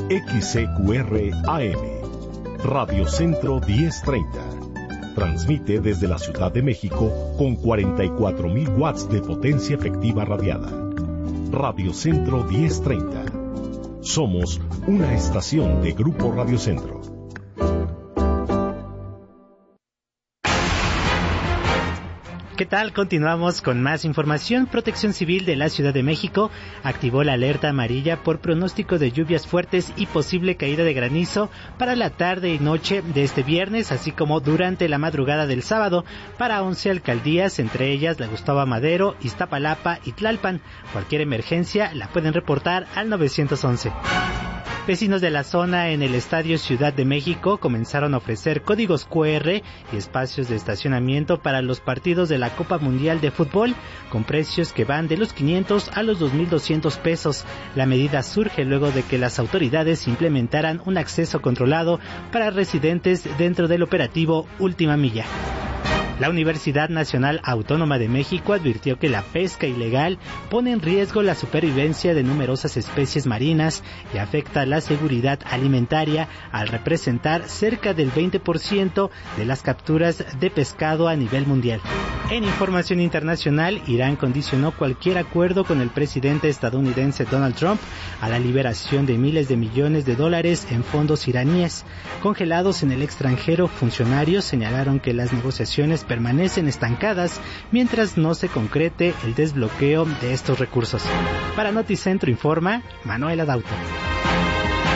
XCQR AM, Radio Centro 1030. Transmite desde la Ciudad de México con 44.000 watts de potencia efectiva radiada. Radio Centro 1030. Somos una estación de Grupo Radio Centro. ¿Qué tal? Continuamos con más información. Protección Civil de la Ciudad de México activó la alerta amarilla por pronóstico de lluvias fuertes y posible caída de granizo para la tarde y noche de este viernes, así como durante la madrugada del sábado para 11 alcaldías, entre ellas la Gustavo Amadero, Iztapalapa y Tlalpan. Cualquier emergencia la pueden reportar al 911. Vecinos de la zona en el Estadio Ciudad de México comenzaron a ofrecer códigos QR y espacios de estacionamiento para los partidos de la Copa Mundial de Fútbol con precios que van de los 500 a los 2,200 pesos. La medida surge luego de que las autoridades implementaran un acceso controlado para residentes dentro del operativo Última Milla. La Universidad Nacional Autónoma de México advirtió que la pesca ilegal pone en riesgo la supervivencia de numerosas especies marinas y afecta la seguridad alimentaria al representar cerca del 20% de las capturas de pescado a nivel mundial. En información internacional, Irán condicionó cualquier acuerdo con el presidente estadounidense Donald Trump a la liberación de miles de millones de dólares en fondos iraníes. Congelados en el extranjero, funcionarios señalaron que las negociaciones permanecen estancadas mientras no se concrete el desbloqueo de estos recursos. Para Noticentro informa Manuel Adauto.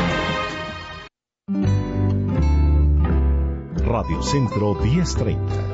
Radio Centro 1030.